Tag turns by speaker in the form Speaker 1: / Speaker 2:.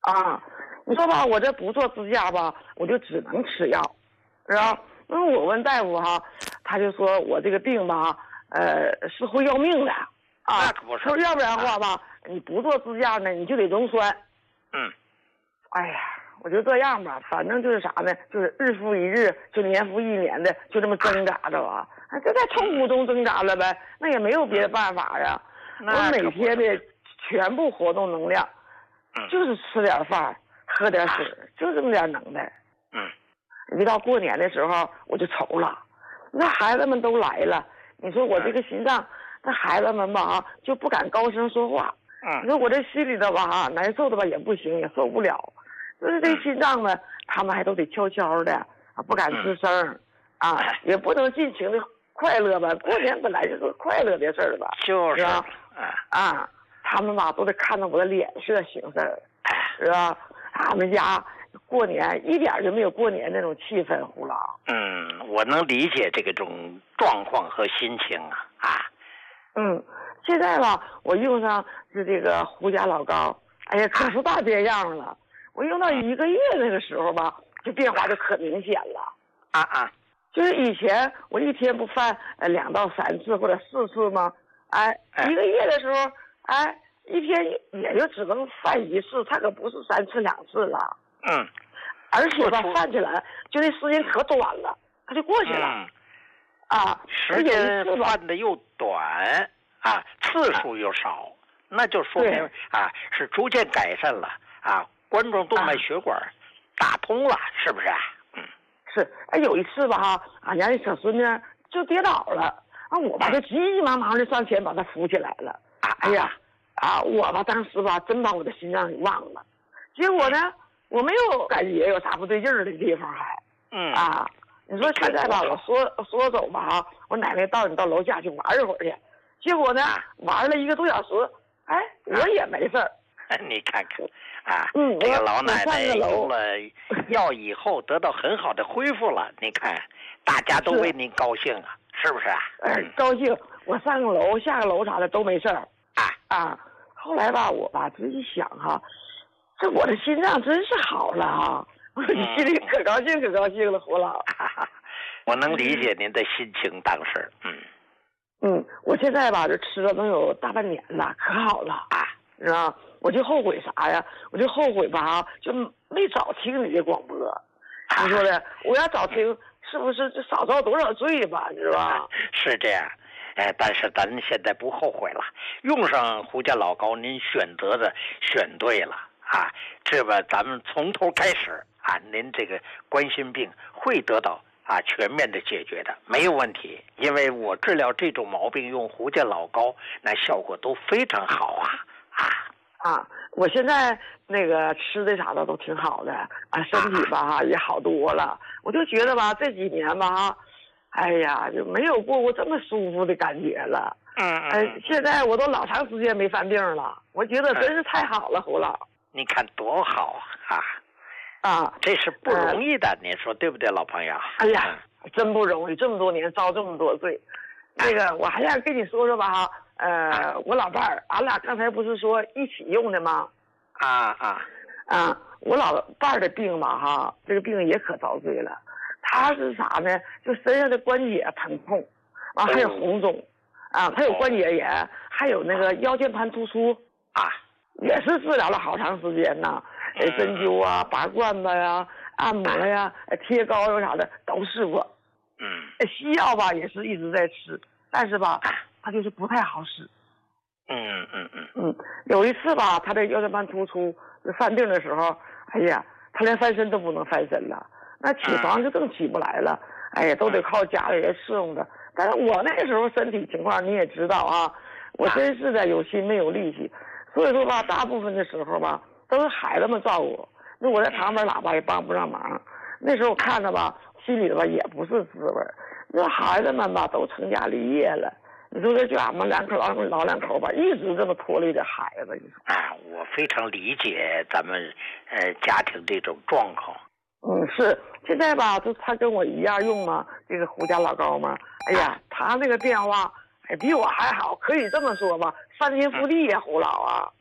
Speaker 1: 啊，你说吧，我这不做支架吧，我就只能吃药，是吧？那我问大夫哈，他就说我这个病吧，是会要命的啊。
Speaker 2: 那可不是。
Speaker 1: 说要不然的话吧，你不做支架呢，你就得溶栓。哎呀，我就这样吧，反正就是啥呢，就是日复一日，就年复一年的，就这么挣扎着吧，就在痛苦中挣扎了呗，那也没有别的办法呀。我每天的全部活动能量，就是吃点饭，喝点水，就这么点能耐。一到过年的时候，我就愁了，那孩子们都来了，你说我这个心脏，那孩子们吧就不敢高声说话。你说我这心里头吧难受的吧也不行，也受不了。就是这心脏呢，他们还都得悄悄的啊，不敢吱声啊，也不能尽情的快乐吧。过年本来就是快乐的事儿吧，
Speaker 2: 就是
Speaker 1: 吧？啊，他们吧都得看着我的脸色行事儿，是吧？他们家过年一点就没有过年那种气氛，胡老。
Speaker 2: 我能理解这种状况和心情啊。
Speaker 1: 现在吧，我用上是这个胡家老膏，哎呀，可是大变样了。我用到1个月那个时候吧，就变化就可明显了。就是以前我一天不犯2到3次或者4次吗？1个月的时候，一天也就只能犯1次，它可不是3次2次了。而且吧，犯起来就那时间可短了，它就过去了。
Speaker 2: 时间犯的又短次数又少，那就说明是逐渐改善了冠状动脉血管打通了，是不是？
Speaker 1: 是。有一次吧俺家那小孙女就跌倒了，我吧就急急忙忙的上前把她扶起来了。我吧当时吧真把我的心脏给忘了，结果呢我没有感觉有啥不对劲儿的地方还。你说现在吧我说走吧我奶奶到你到楼下去玩一会儿去，结果呢玩了1个多小时，我也没事儿。
Speaker 2: 你看看这个老奶奶用了药以后得到很好的恢复了，你看大家都为您高兴是不是
Speaker 1: 高兴，我上个楼下个楼啥的都没事儿后来吧我吧仔细想这我的心脏真是好了我心里可高兴可高兴了，胡老。
Speaker 2: 我能理解您的心情当时。
Speaker 1: 我现在吧就吃了能有大半年了，可好了是吧？我就后悔啥呀？我就后悔吧就没早听你的广播。你说的，我要早听，是不是就少遭多少罪吧？是吧？
Speaker 2: 是这样。但是咱现在不后悔了，用上胡家老膏，您选择的选对了这吧咱们从头开始您这个冠心病会得到全面的解决的，没有问题。因为我治疗这种毛病用胡家老膏，那效果都非常好
Speaker 1: 我现在那个吃的啥的都挺好的身体吧也好多了。我就觉得吧这几年吧哎呀就没有过这么舒服的感觉了。现在我都老长时间没犯病了，我觉得真是太好了，胡老。
Speaker 2: 你看多好这是不容易的，你说对不对，老朋友？
Speaker 1: 哎呀，真不容易，这么多年遭这么多罪。这个我还想跟你说说吧我老伴儿，俺俩刚才不是说一起用的吗？我老伴儿的病吧这个病也可遭罪了。他是啥呢？就身上的关节疼痛，还有红肿他有关节炎，还有那个腰间盘突出也是治疗了好长时间呢。针灸拔罐子呀、按摩呀、贴膏药啥的都试过。西药吧也是一直在吃，但是吧它就是不太好使。有一次吧他的腰间盘突出犯病的时候，哎呀他连翻身都不能翻身了，那起床就更起不来了，都得靠家里人伺候着。但是我那时候身体情况你也知道我真是的有心没有力气，所以说吧大部分的时候吧都是孩子们照顾，那我在旁边喇叭也帮不上忙。那时候看着吧心里吧也不是滋味，那孩子们吧都成家立业了，你说这就俺们老两口吧一直这么拖累着孩子。
Speaker 2: 我非常理解咱们家庭这种状况。
Speaker 1: 是现在吧就他跟我一样用嘛这个胡家老膏嘛，哎呀他这个变化比我还好，可以这么说吧，翻天覆地呀胡老